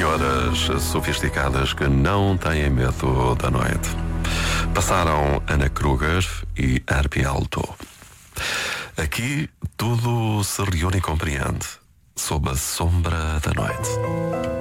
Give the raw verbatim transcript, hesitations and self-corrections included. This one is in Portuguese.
senhoras sofisticadas que não têm medo da noite. Passaram Ana Kruger e Herbie Alto. Aqui tudo se reúne e compreende sob a sombra da noite.